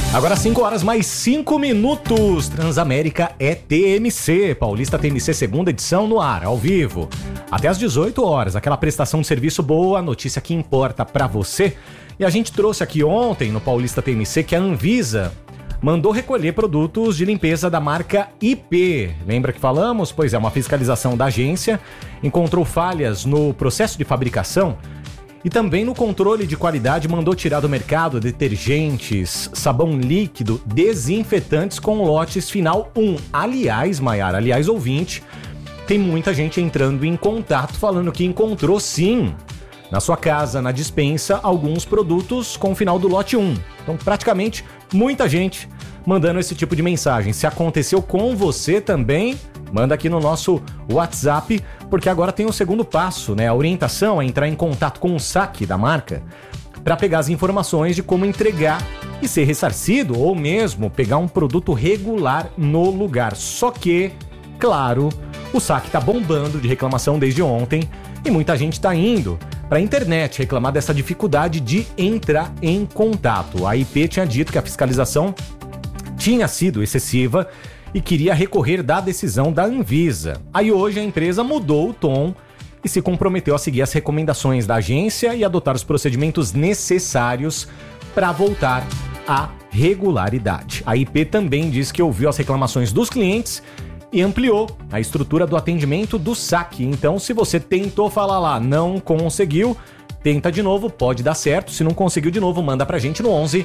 Agora 5 horas mais 5 minutos. Transamérica é TMC, Paulista TMC segunda edição no ar, ao vivo. Até às 18 horas, aquela prestação de serviço boa, notícia que importa pra você. E a gente trouxe aqui ontem no Paulista TMC que a Anvisa mandou recolher produtos de limpeza da marca IP. Lembra que falamos? Pois é, uma fiscalização da agência encontrou falhas no processo de fabricação e também no controle de qualidade mandou tirar do mercado detergentes, sabão líquido, desinfetantes com lotes final 1. Aliás, Maiara, ouvinte, tem muita gente entrando em contato falando que encontrou sim, na sua casa, na despensa, alguns produtos com o final do lote 1. Então, praticamente, muita gente mandando esse tipo de mensagem. Se aconteceu com você também, manda aqui no nosso WhatsApp, porque agora tem o segundo passo, né? A orientação é entrar em contato com o saque da marca para pegar as informações de como entregar e ser ressarcido ou mesmo pegar um produto regular no lugar. Só que, claro, o saque tá bombando de reclamação desde ontem e muita gente tá indo para a internet reclamar dessa dificuldade de entrar em contato. A IP tinha dito que a fiscalização tinha sido excessiva e queria recorrer da decisão da Anvisa. Aí hoje a empresa mudou o tom e se comprometeu a seguir as recomendações da agência e adotar os procedimentos necessários para voltar à regularidade. A IP também diz que ouviu as reclamações dos clientes e ampliou a estrutura do atendimento do saque. Então, se você tentou falar lá, não conseguiu, tenta de novo, pode dar certo. Se não conseguiu de novo, manda pra gente no 11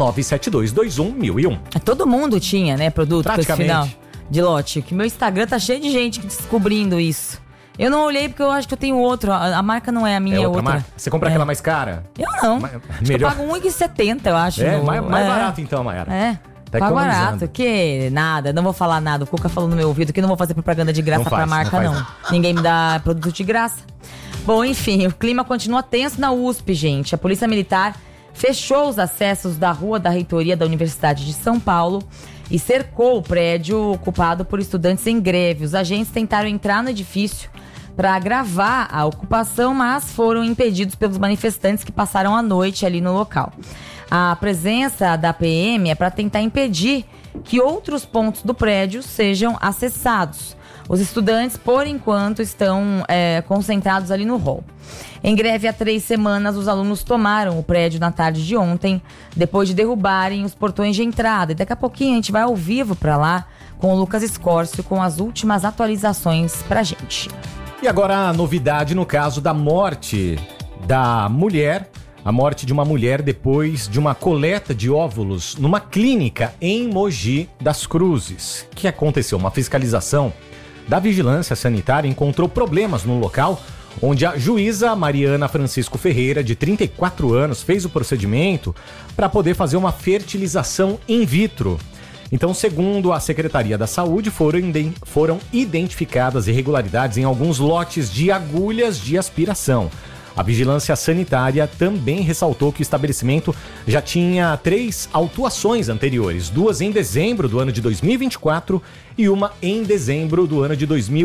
97221 1001. Todo mundo tinha, né, produto com esse final de lote. Que meu Instagram tá cheio de gente descobrindo isso. Eu não olhei porque eu acho que eu tenho outro. A marca não é a minha, é outra. Marca? Você compra aquela mais cara? Eu não. Melhor. Eu pago R$1,70, eu acho. Mais barato então, Maiara. Tá barato, que nada, não vou falar nada. O Cuca falou no meu ouvido que não vou fazer propaganda de graça pra marca, não. Ninguém me dá produto de graça. Bom, enfim, o clima continua tenso na USP, gente. A Polícia Militar fechou os acessos da rua da reitoria da Universidade de São Paulo e cercou o prédio ocupado por estudantes em greve. Os agentes tentaram entrar no edifício para gravar a ocupação, mas foram impedidos pelos manifestantes que passaram a noite ali no local. A presença da PM é para tentar impedir que outros pontos do prédio sejam acessados. Os estudantes, por enquanto, estão concentrados ali no hall. Em greve há 3 semanas, os alunos tomaram o prédio na tarde de ontem, depois de derrubarem os portões de entrada. E daqui a pouquinho a gente vai ao vivo para lá com o Lucas Escórcio com as últimas atualizações pra gente. E agora a novidade no caso da morte da mulher. A morte de uma mulher depois de uma coleta de óvulos numa clínica em Mogi das Cruzes. O que aconteceu? Uma fiscalização da Vigilância Sanitária encontrou problemas no local, onde a juíza Mariana Francisco Ferreira, de 34 anos, fez o procedimento para poder fazer uma fertilização in vitro. Então, segundo a Secretaria da Saúde, foram identificadas irregularidades em alguns lotes de agulhas de aspiração. A Vigilância Sanitária também ressaltou que o estabelecimento já tinha 3 autuações anteriores, 2 em dezembro do ano de 2024 e uma em dezembro do ano de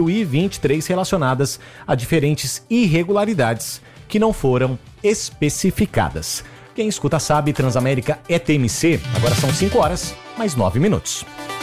2023, relacionadas a diferentes irregularidades que não foram especificadas. Quem escuta sabe, Transamérica é TMC. Agora são 5 horas, mais 9 minutos.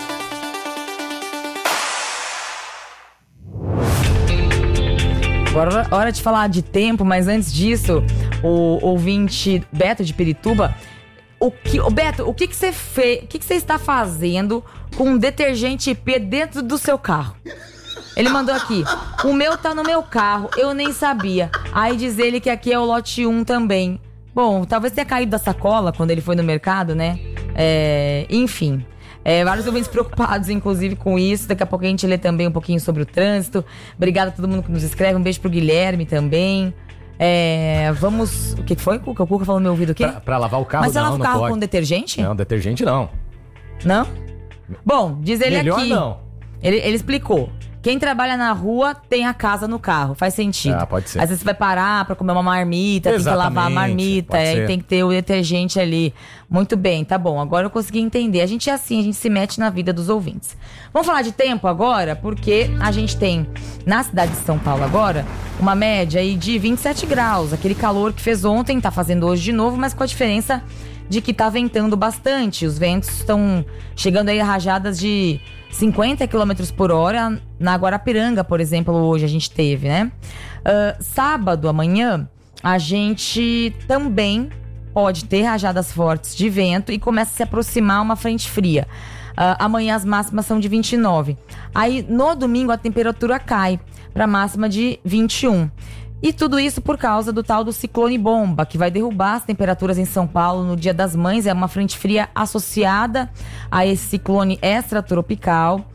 Agora hora de falar de tempo, mas antes disso, o ouvinte Beto de Pirituba, Beto, o que você fez? O que você está fazendo com um detergente IP dentro do seu carro? Ele mandou aqui: o meu tá no meu carro, eu nem sabia. Aí diz ele que aqui é o lote 1 também. Bom, talvez tenha caído da sacola quando ele foi no mercado, né? Enfim. Vários ouvintes preocupados, inclusive, com isso. Daqui a pouco a gente lê também um pouquinho sobre o trânsito. Obrigada a todo mundo que nos escreve. Um beijo pro Guilherme também. Vamos... O que foi, Cuca? O Cuca falou no meu ouvido o quê? Pra lavar o carro, mas você lava o carro pode. Com detergente? Não, detergente não. Não? Bom, diz ele melhor aqui... não. Ele explicou. Quem trabalha na rua tem a casa no carro. Faz sentido. Ah, pode ser. Às vezes você vai parar pra comer uma marmita, tem que lavar a marmita, aí tem que ter o detergente ali. Muito bem, tá bom. Agora eu consegui entender. A gente é assim, a gente se mete na vida dos ouvintes. Vamos falar de tempo agora, porque a gente tem, na cidade de São Paulo agora, uma média aí de 27 graus. Aquele calor que fez ontem, tá fazendo hoje de novo, mas com a diferença de que tá ventando bastante. Os ventos estão chegando aí a rajadas de 50 km por hora. Na Guarapiranga, por exemplo, hoje a gente teve, né? Sábado, amanhã, a gente também pode ter rajadas fortes de vento e começa a se aproximar uma frente fria. Amanhã as máximas são de 29. Aí no domingo a temperatura cai para máxima de 21. E tudo isso por causa do tal do ciclone bomba, que vai derrubar as temperaturas em São Paulo no Dia das Mães. É uma frente fria associada a esse ciclone extratropical,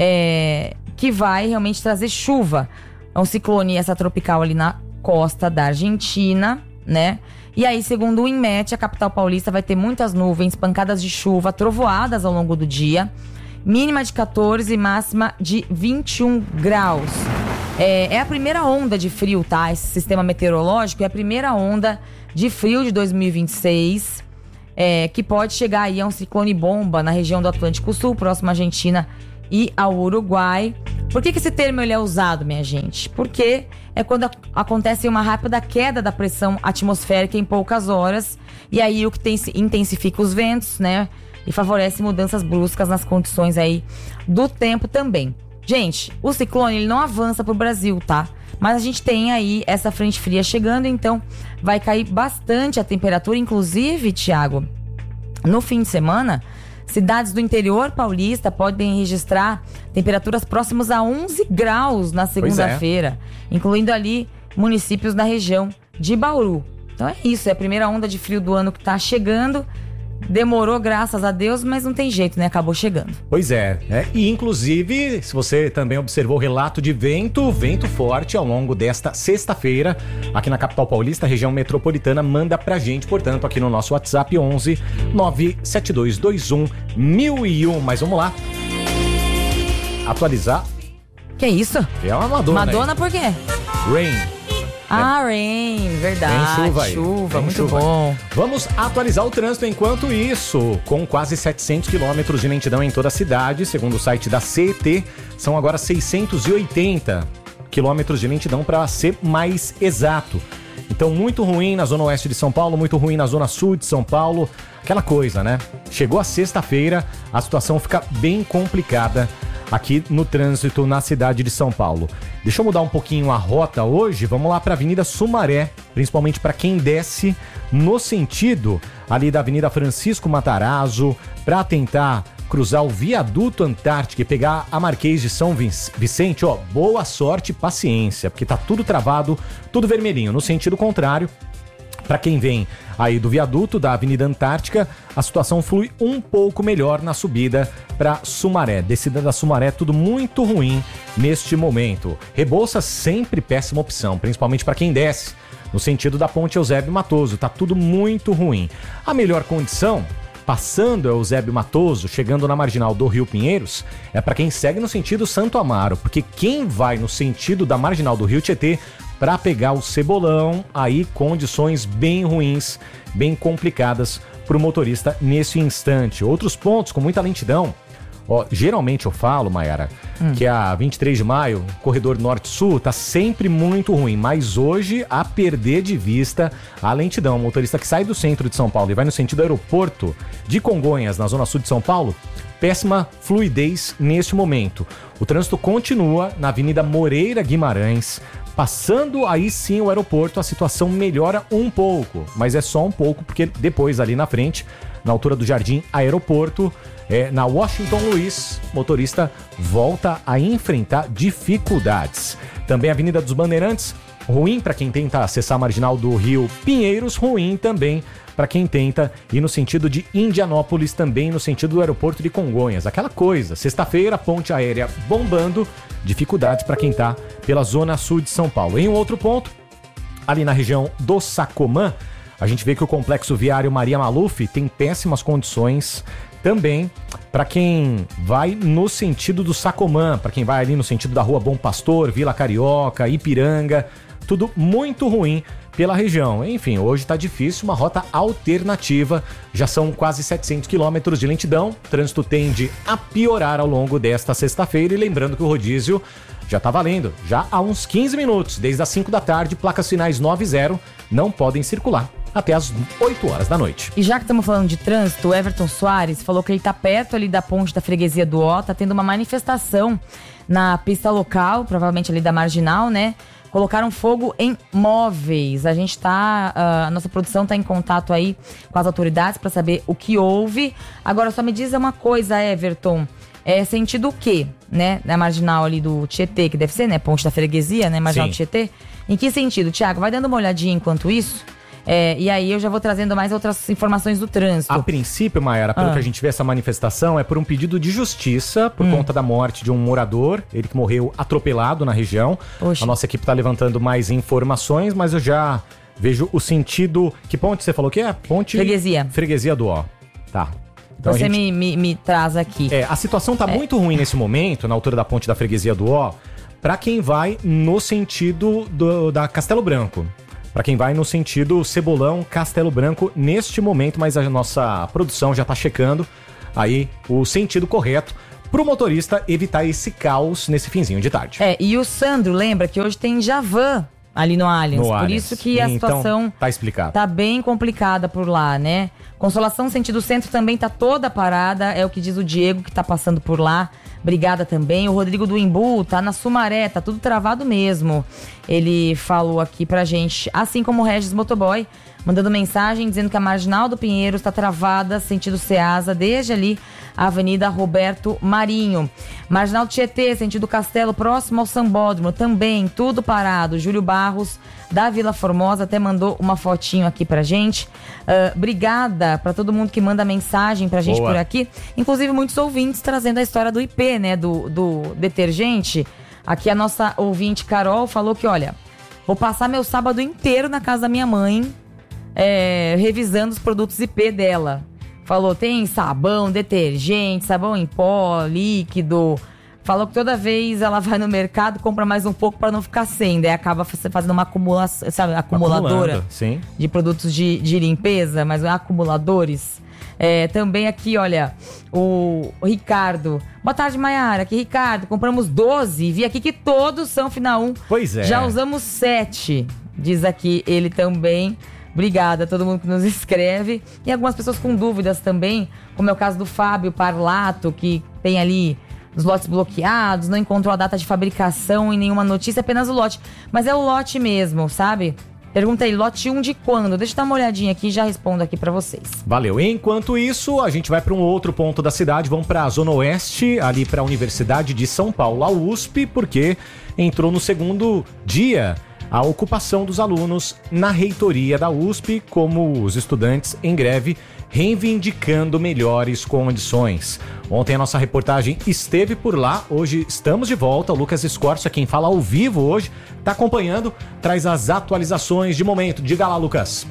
que vai realmente trazer chuva. É um ciclone extratropical ali na costa da Argentina, né? E aí, segundo o INMET, a capital paulista vai ter muitas nuvens, pancadas de chuva, trovoadas ao longo do dia. Mínima de 14 e máxima de 21 graus. É a primeira onda de frio, tá? Esse sistema meteorológico é a primeira onda de frio de 2026, que pode chegar aí a um ciclone bomba na região do Atlântico Sul, próximo à Argentina e ao Uruguai. Por que esse termo ele é usado, minha gente? Porque é quando acontece uma rápida queda da pressão atmosférica em poucas horas, e aí o que intensifica os ventos, né? E favorece mudanças bruscas nas condições aí do tempo também. Gente, o ciclone ele não avança pro Brasil, tá? Mas a gente tem aí essa frente fria chegando, então vai cair bastante a temperatura. Inclusive, Thiago, no fim de semana, cidades do interior paulista podem registrar temperaturas próximas a 11 graus na segunda-feira, incluindo ali municípios da região de Bauru. Então é isso, é a primeira onda de frio do ano que tá chegando. Demorou, graças a Deus, mas não tem jeito, né? Acabou chegando. Pois é. E inclusive, se você também observou o relato de vento forte ao longo desta sexta-feira, aqui na capital paulista, região metropolitana, manda pra gente, portanto, aqui no nosso WhatsApp 11 97221 1001. Mas vamos lá. Atualizar. Que isso? É uma Madonna. Madonna por quê? Rain. Rain, verdade. Tem chuva aí. Chuva, muito chuva. Bom. Vamos atualizar o trânsito enquanto isso. Com quase 700 quilômetros de lentidão em toda a cidade, segundo o site da CET, são agora 680 quilômetros de lentidão para ser mais exato. Então, muito ruim na zona oeste de São Paulo, muito ruim na zona sul de São Paulo. Aquela coisa, né? Chegou a sexta-feira, a situação fica bem complicada aqui no trânsito na cidade de São Paulo. Deixa eu mudar um pouquinho a rota hoje. Vamos lá para a Avenida Sumaré, principalmente para quem desce no sentido ali da Avenida Francisco Matarazzo, para tentar cruzar o Viaduto Antártica e pegar a Marquês de São Vicente. Ó, boa sorte e paciência, porque tá tudo travado, tudo vermelhinho. No sentido contrário, para quem vem aí do viaduto da Avenida Antártica, a situação flui um pouco melhor na subida para Sumaré. Descida da Sumaré, tudo muito ruim neste momento. Rebouças sempre péssima opção, principalmente para quem desce no sentido da Ponte Eusébio Matoso. Tá tudo muito ruim. A melhor condição, passando Eusébio Matoso, chegando na marginal do Rio Pinheiros, é para quem segue no sentido Santo Amaro, porque quem vai no sentido da marginal do Rio Tietê para pegar o Cebolão, aí condições bem ruins, bem complicadas para o motorista nesse instante. Outros pontos com muita lentidão, ó, geralmente eu falo, Mayara, que a 23 de maio, corredor norte-sul, tá sempre muito ruim, mas hoje, a perder de vista a lentidão. O motorista que sai do centro de São Paulo e vai no sentido aeroporto de Congonhas, na zona sul de São Paulo, péssima fluidez neste momento. O trânsito continua na Avenida Moreira Guimarães. Passando aí sim o aeroporto, a situação melhora um pouco, mas é só um pouco, porque depois ali na frente, na altura do Jardim Aeroporto, na Washington Luiz, motorista volta a enfrentar dificuldades. Também a Avenida dos Bandeirantes, ruim para quem tenta acessar a marginal do Rio Pinheiros, ruim também para quem tenta ir no sentido de Indianópolis, também no sentido do aeroporto de Congonhas. Aquela coisa, sexta-feira, ponte aérea bombando, dificuldades para quem tá pela zona sul de São Paulo. Em um outro ponto, ali na região do Sacomã, a gente vê que o complexo viário Maria Maluf tem péssimas condições também para quem vai no sentido do Sacomã, para quem vai ali no sentido da Rua Bom Pastor, Vila Carioca, Ipiranga, tudo muito ruim pela região. Enfim, hoje tá difícil, uma rota alternativa, já são quase 700 quilômetros de lentidão, o trânsito tende a piorar ao longo desta sexta-feira, e lembrando que o rodízio já tá valendo, já há uns 15 minutos, desde as 5 da tarde, placas finais 9 e 0 não podem circular. até as 8 horas da noite. E já que estamos falando de trânsito, o Everton Soares falou que ele está perto ali da ponte da freguesia do Ó, tá tendo uma manifestação na pista local, provavelmente ali da Marginal, né? Colocaram fogo em móveis. A gente a nossa produção está em contato aí com as autoridades para saber o que houve. Agora, só me diz uma coisa, Everton. Sentido o quê, né? Na Marginal ali do Tietê, que deve ser, né? Ponte da freguesia, né? Marginal do Tietê. Em que sentido? Tiago, vai dando uma olhadinha enquanto isso. E aí eu já vou trazendo mais outras informações do trânsito. A princípio, Mayara, pelo que a gente vê, essa manifestação é por um pedido de justiça por conta da morte de um morador, ele que morreu atropelado na região. Oxe. A nossa equipe está levantando mais informações, mas eu já vejo o sentido... Que ponte você falou que é? Ponte... Freguesia. Freguesia do Ó. Tá. Então você me traz aqui. A situação tá muito ruim nesse momento, na altura da ponte da Freguesia do Ó, para quem vai no sentido da Castelo Branco. Para quem vai no sentido Cebolão, Castelo Branco, neste momento, mas a nossa produção já tá checando aí o sentido correto pro motorista evitar esse caos nesse finzinho de tarde. E o Sandro lembra que hoje tem Javan ali no Allianz, por isso que a situação tá explicado. Tá bem complicada por lá, né? Consolação sentido centro também tá toda parada, é o que diz o Diego que tá passando por lá. Obrigada também. O Rodrigo do Imbu tá na Sumaré, tá tudo travado mesmo. Ele falou aqui pra gente, assim como o Regis Motoboy, mandando mensagem dizendo que a Marginal do Pinheiros está travada, sentido Ceasa, desde ali a Avenida Roberto Marinho. Marginal do Tietê, sentido Castelo, próximo ao Sambódromo, também tudo parado. Júlio Barros, da Vila Formosa, até mandou uma fotinho aqui pra gente. Obrigada pra todo mundo que manda mensagem pra gente por aqui. Inclusive muitos ouvintes trazendo a história do IP, né, do detergente. Aqui a nossa ouvinte Carol falou que, olha, vou passar meu sábado inteiro na casa da minha mãe, revisando os produtos IP dela. Falou, tem sabão, detergente, sabão em pó, líquido. Falou que toda vez ela vai no mercado, compra mais um pouco para não ficar sem. Daí acaba fazendo uma acumulação, sabe, acumuladora de produtos de limpeza, mas acumuladores. Também aqui, olha, o Ricardo. Boa tarde, Mayara. Aqui, Ricardo. Compramos 12. Vi aqui que todos são final 1. Pois é. Já usamos 7. Diz aqui ele também. Obrigada a todo mundo que nos escreve. E algumas pessoas com dúvidas também, como é o caso do Fábio Parlato, que tem ali os lotes bloqueados, não encontrou a data de fabricação em nenhuma notícia, apenas o lote. Mas é o lote mesmo, sabe? Pergunta aí, lote 1 de quando? Deixa eu dar uma olhadinha aqui e já respondo aqui pra vocês. Valeu. Enquanto isso, a gente vai para um outro ponto da cidade. Vamos para a Zona Oeste, ali para a Universidade de São Paulo, a USP, porque entrou no segundo dia a ocupação dos alunos na reitoria da USP, como os estudantes em greve, reivindicando melhores condições. Ontem a nossa reportagem esteve por lá, hoje estamos de volta. O Lucas Escorça, quem fala ao vivo hoje, está acompanhando, traz as atualizações de momento. Diga lá, Lucas.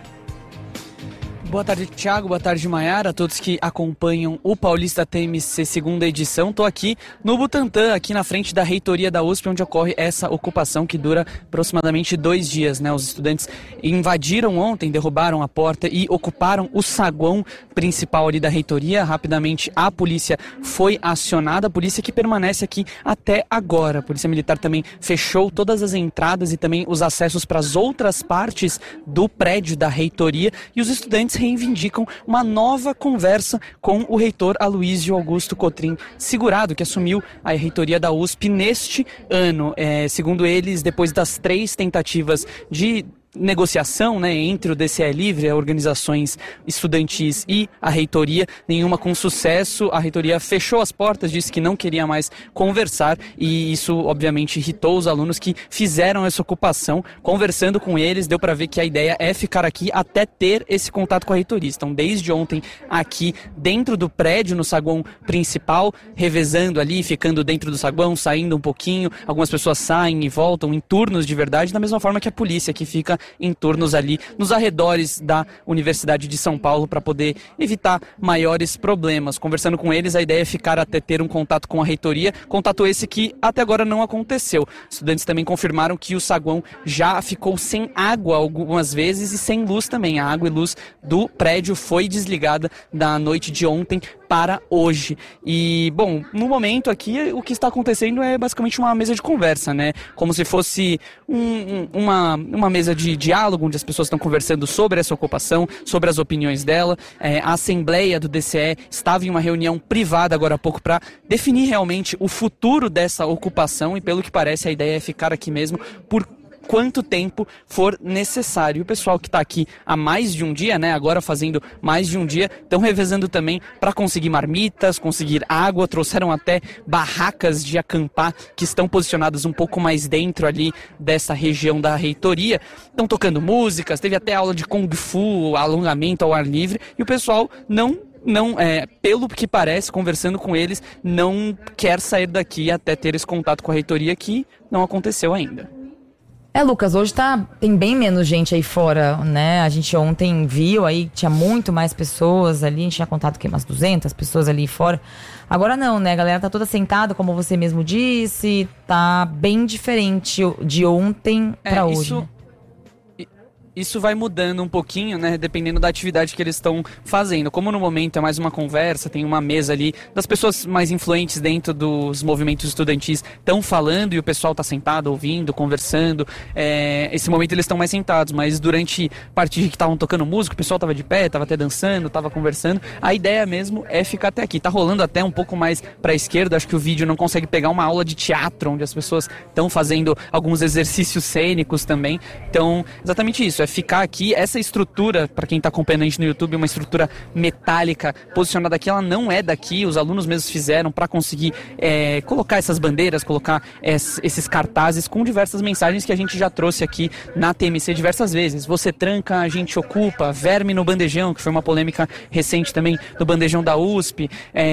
Boa tarde, Thiago. Boa tarde, Mayara. A todos que acompanham o Paulista TMC segunda edição. Estou aqui no Butantã, aqui na frente da reitoria da USP, onde ocorre essa ocupação que dura aproximadamente 2 dias, né? Os estudantes invadiram ontem, derrubaram a porta e ocuparam o saguão principal ali da reitoria. Rapidamente a polícia foi acionada, a polícia que permanece aqui até agora. A Polícia Militar também fechou todas as entradas e também os acessos para as outras partes do prédio da reitoria, e os estudantes reivindicam uma nova conversa com o reitor Aloysio Augusto Cotrim Segurado, que assumiu a reitoria da USP neste ano. Segundo eles, depois das 3 tentativas de negociação, né, entre o DCE Livre, organizações estudantis e a reitoria, nenhuma com sucesso. A reitoria fechou as portas, disse que não queria mais conversar, e isso obviamente irritou os alunos que fizeram essa ocupação. Conversando com eles, deu para ver que a ideia é ficar aqui até ter esse contato com a reitoria. Estão desde ontem aqui dentro do prédio, no saguão principal, revezando ali, ficando dentro do saguão, saindo um pouquinho. Algumas pessoas saem e voltam em turnos de verdade, da mesma forma que a polícia, que fica em turnos ali nos arredores da Universidade de São Paulo para poder evitar maiores problemas. Conversando com eles, a ideia é ficar até ter um contato com a reitoria, contato esse que até agora não aconteceu. Estudantes também confirmaram que o saguão já ficou sem água algumas vezes e sem luz também. A água e luz do prédio foi desligada na noite de ontem para hoje. E, bom, no momento aqui, o que está acontecendo é basicamente uma mesa de conversa, né? Como se fosse uma mesa de diálogo, onde as pessoas estão conversando sobre essa ocupação, sobre as opiniões dela. A Assembleia do DCE estava em uma reunião privada agora há pouco para definir realmente o futuro dessa ocupação, e pelo que parece a ideia é ficar aqui mesmo por quanto tempo for necessário. O pessoal que está aqui há mais de um dia, né, agora fazendo mais de um dia, estão revezando também para conseguir marmitas, conseguir água, trouxeram até barracas de acampar que estão posicionadas um pouco mais dentro ali dessa região da reitoria. Estão tocando músicas, teve até aula de Kung Fu, alongamento ao ar livre, e o pessoal pelo que parece, conversando com eles, não quer sair daqui até ter esse contato com a reitoria, que não aconteceu ainda. Lucas, hoje tem bem menos gente aí fora, né? A gente ontem viu aí, tinha muito mais pessoas ali, a gente tinha contado que umas 200 pessoas ali fora. Agora não, né? A galera tá toda sentada, como você mesmo disse, tá bem diferente de ontem pra hoje. Isso vai mudando um pouquinho, né, dependendo da atividade que eles estão fazendo. Como no momento é mais uma conversa, tem uma mesa ali das pessoas mais influentes dentro dos movimentos estudantis estão falando e o pessoal está sentado, ouvindo, conversando. Esse momento eles estão mais sentados, mas durante a parte que estavam tocando música, o pessoal estava de pé, estava até dançando, estava conversando. A ideia mesmo é ficar até aqui. Tá rolando até um pouco mais para a esquerda, acho que o vídeo não consegue pegar uma aula de teatro, onde as pessoas estão fazendo alguns exercícios cênicos também. Então, exatamente isso. Ficar aqui, essa estrutura, para quem está acompanhando a gente no YouTube, uma estrutura metálica posicionada aqui, ela não é daqui, os alunos mesmos fizeram para conseguir colocar essas bandeiras, colocar esses cartazes com diversas mensagens que a gente já trouxe aqui na TMC diversas vezes. Você tranca, a gente ocupa, verme no bandejão, que foi uma polêmica recente também do bandejão da USP,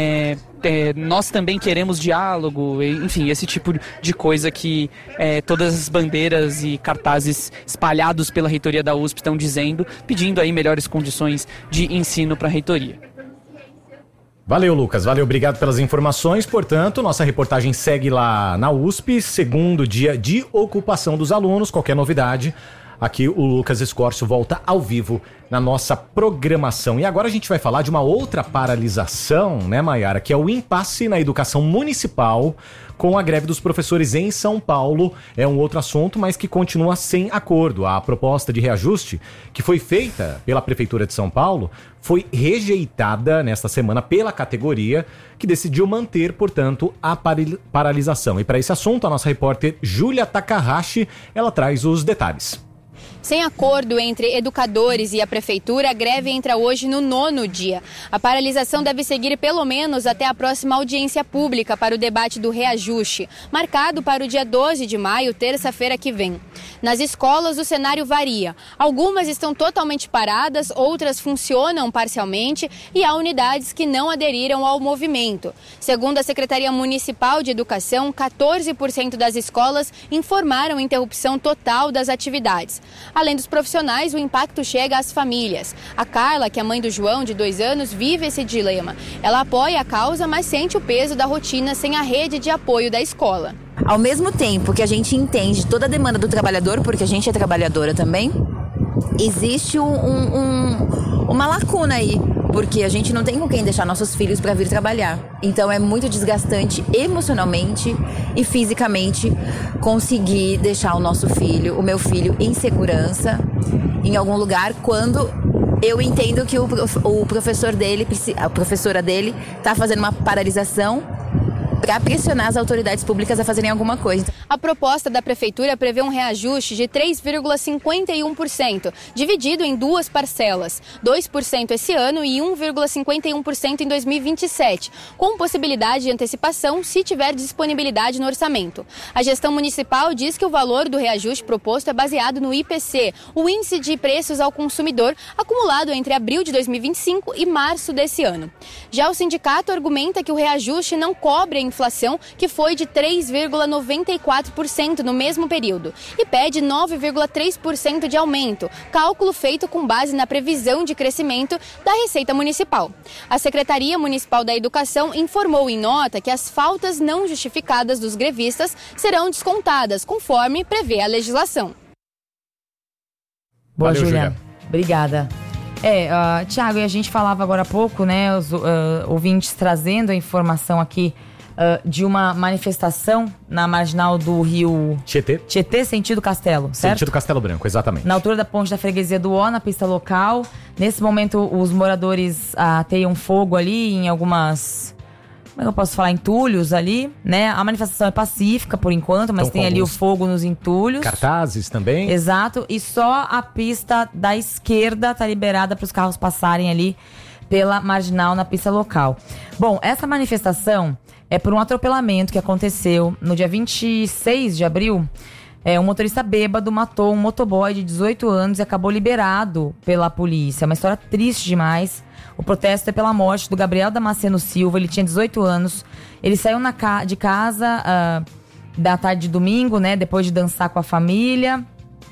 nós também queremos diálogo, enfim, esse tipo de coisa que todas as bandeiras e cartazes espalhados pela reitoria da USP estão dizendo, pedindo aí melhores condições de ensino para a reitoria. Valeu, Lucas. Valeu, obrigado pelas informações. Portanto, nossa reportagem segue lá na USP, segundo dia de ocupação dos alunos. Qualquer novidade, aqui o Lucas Escorcio volta ao vivo na nossa programação. E agora a gente vai falar de uma outra paralisação, né, Maiara? Que é o impasse na educação municipal com a greve dos professores em São Paulo. É um outro assunto, mas que continua sem acordo. A proposta de reajuste que foi feita pela Prefeitura de São Paulo foi rejeitada nesta semana pela categoria, que decidiu manter, portanto, a paralisação. E para esse assunto, a nossa repórter Júlia Takahashi, ela traz os detalhes. Sem acordo entre educadores e a prefeitura, a greve entra hoje no 9º dia. A paralisação deve seguir pelo menos até a próxima audiência pública para o debate do reajuste, marcado para o dia 12 de maio, terça-feira que vem. Nas escolas, o cenário varia. Algumas estão totalmente paradas, outras funcionam parcialmente e há unidades que não aderiram ao movimento. Segundo a Secretaria Municipal de Educação, 14% das escolas informaram interrupção total das atividades. Além dos profissionais, o impacto chega às famílias. A Carla, que é mãe do João, de 2 anos, vive esse dilema. Ela apoia a causa, mas sente o peso da rotina sem a rede de apoio da escola. Ao mesmo tempo que a gente entende toda a demanda do trabalhador, porque a gente é trabalhadora também, existe uma lacuna aí, porque a gente não tem com quem deixar nossos filhos para vir trabalhar. Então é muito desgastante emocionalmente e fisicamente conseguir deixar o meu filho em segurança, em algum lugar, quando eu entendo que o professor dele, a professora dele, está fazendo uma paralisação para pressionar as autoridades públicas a fazerem alguma coisa. A proposta da prefeitura prevê um reajuste de 3,51%, dividido em 2 parcelas, 2% esse ano e 1,51% em 2027, com possibilidade de antecipação se tiver disponibilidade no orçamento. A gestão municipal diz que o valor do reajuste proposto é baseado no IPC, o Índice de Preços ao Consumidor, acumulado entre abril de 2025 e março desse ano. Já o sindicato argumenta que o reajuste não cobre a inflação, que foi de 3,94% no mesmo período, e pede 9,3% de aumento, cálculo feito com base na previsão de crescimento da Receita Municipal. A Secretaria Municipal da Educação informou em nota que as faltas não justificadas dos grevistas serão descontadas, conforme prevê a legislação. Boa, Júlia. Obrigada. Thiago, e a gente falava agora há pouco, né, os ouvintes trazendo a informação aqui de uma manifestação na marginal do rio Tietê, sentido Castelo, certo? Sentido Castelo Branco, exatamente. Na altura da ponte da freguesia do Ó, na pista local. Nesse momento, os moradores ateiam fogo ali em algumas... Como é que eu posso falar? Entulhos ali, né? A manifestação é pacífica por enquanto, mas tem ali o fogo nos entulhos. Cartazes também. Exato. E só a pista da esquerda tá liberada para os carros passarem ali pela marginal na pista local. Bom, essa manifestação é por um atropelamento que aconteceu no dia 26 de abril. Um motorista bêbado matou um motoboy de 18 anos e acabou liberado pela polícia. É uma história triste demais. O protesto é pela morte do Gabriel Damasceno Silva. Ele tinha 18 anos. Ele saiu de casa da tarde de domingo, né? Depois de dançar com a família.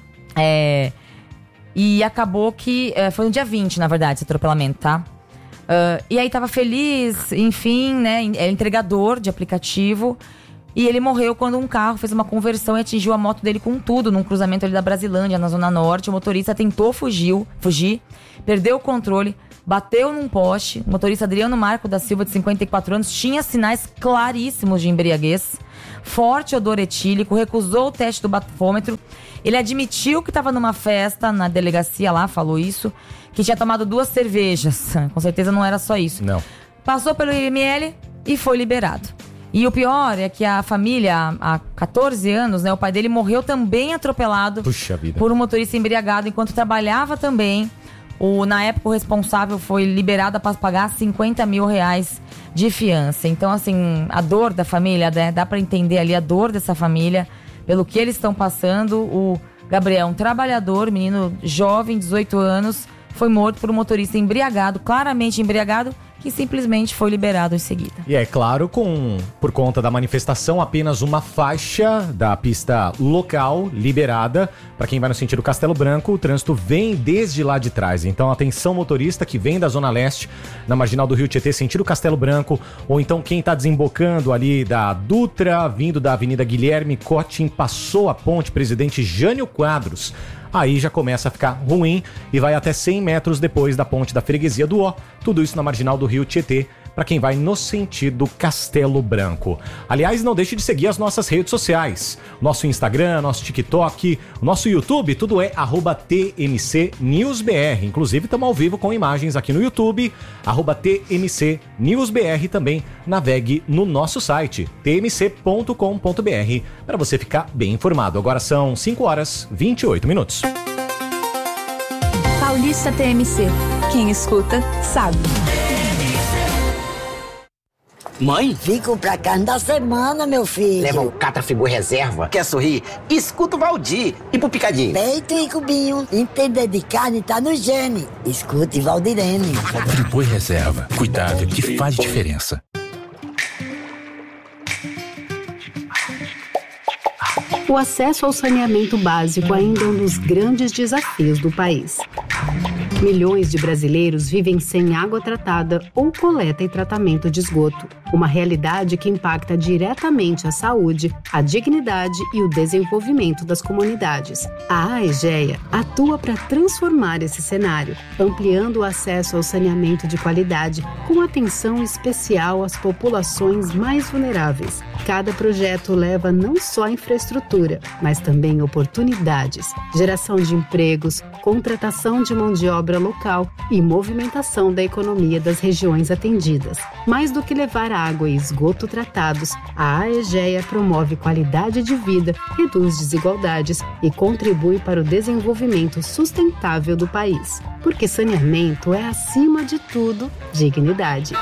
E acabou que... foi no dia 20, na verdade, esse atropelamento, tá? E aí tava feliz, enfim, né? É entregador de aplicativo. E ele morreu quando um carro fez uma conversão e atingiu a moto dele com tudo, num cruzamento ali da Brasilândia, na Zona Norte. O motorista tentou fugir, perdeu o controle, bateu num poste. O motorista Adriano Marco da Silva, de 54 anos, tinha sinais claríssimos de embriaguez, forte odor etílico, recusou o teste do bafômetro. Ele admitiu que estava numa festa na delegacia lá, falou isso, que tinha tomado 2 cervejas. Com certeza não era só isso. Não. Passou pelo IML e foi liberado. E o pior é que a família, há 14 anos, né, o pai dele morreu também atropelado por um motorista embriagado enquanto trabalhava também. Na época, o responsável foi liberado após pagar R$50 mil de fiança. Então, assim, a dor da família, né, dá pra entender ali a dor dessa família, pelo que eles estão passando. O Gabriel, um trabalhador, menino jovem, 18 anos, foi morto por um motorista embriagado, claramente embriagado, que simplesmente foi liberado em seguida. E é claro, por conta da manifestação, apenas uma faixa da pista local liberada. Para quem vai no sentido Castelo Branco, o trânsito vem desde lá de trás. Então, atenção motorista que vem da Zona Leste, na marginal do Rio Tietê, sentido Castelo Branco, ou então quem está desembocando ali da Dutra, vindo da Avenida Guilherme Cotin, passou a ponte Presidente Jânio Quadros. Aí já começa a ficar ruim e vai até 100 metros depois da ponte da freguesia do Ó. Tudo isso na marginal do Rio Tietê, para quem vai no sentido Castelo Branco. Aliás, não deixe de seguir as nossas redes sociais. Nosso Instagram, nosso TikTok, nosso YouTube, tudo é @TMCNewsBR. Inclusive, estamos ao vivo com imagens aqui no YouTube, @TMCNewsBR. Também navegue no nosso site, tmc.com.br, para você ficar bem informado. Agora são 5h28. Paulista TMC. Quem escuta, sabe. Mãe? Fico pra carne da semana, meu filho. Leva um Catrafigor Reserva. Quer sorrir? Escuta o Valdir. E pro Picadinho? Peito e cubinho. Entender de carne tá no gene. Escute Valdirene. Friboi Reserva. Cuidado que faz diferença. O acesso ao saneamento básico ainda é um dos grandes desafios do país. Milhões de brasileiros vivem sem água tratada ou coleta e tratamento de esgoto. Uma realidade que impacta diretamente a saúde, a dignidade e o desenvolvimento das comunidades. A AEGEA atua para transformar esse cenário, ampliando o acesso ao saneamento de qualidade, com atenção especial às populações mais vulneráveis. Cada projeto leva não só infraestrutura, mas também oportunidades, geração de empregos, contratação de mão de obra local e movimentação da economia das regiões atendidas. Mais do que levar água e esgoto tratados, a AEGEA promove qualidade de vida, reduz desigualdades e contribui para o desenvolvimento sustentável do país. Porque saneamento é, acima de tudo, dignidade.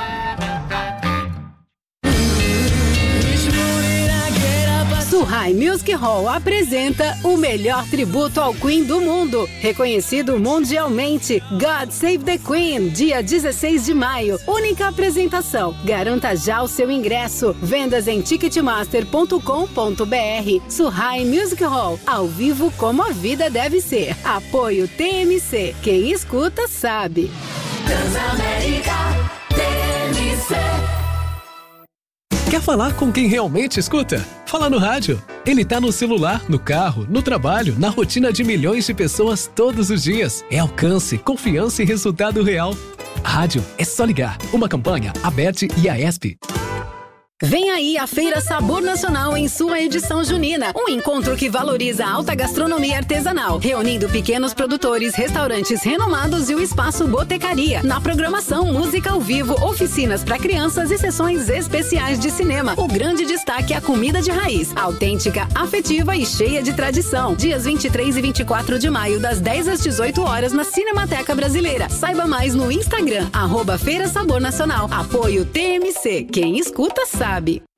Suhai Music Hall apresenta o melhor tributo ao Queen do mundo, reconhecido mundialmente. God Save the Queen, dia 16 de maio. Única apresentação. Garanta já o seu ingresso. Vendas em ticketmaster.com.br. Suhai Music Hall, ao vivo como a vida deve ser. Apoio TMC. Quem escuta sabe. Transamérica TMC. Quer falar com quem realmente escuta? Fala no rádio. Ele tá no celular, no carro, no trabalho, na rotina de milhões de pessoas todos os dias. É alcance, confiança e resultado real. Rádio é só ligar. Uma campanha, ABERT e AESP. Vem aí a Feira Sabor Nacional em sua edição junina. Um encontro que valoriza a alta gastronomia artesanal, reunindo pequenos produtores, restaurantes renomados e o espaço Botecaria. Na programação, música ao vivo, oficinas para crianças e sessões especiais de cinema. O grande destaque é a comida de raiz, autêntica, afetiva e cheia de tradição. Dias 23 e 24 de maio, das 10 às 18 horas na Cinemateca Brasileira. Saiba mais no Instagram, @Feira Sabor Nacional. Apoio TMC. Quem escuta sabe.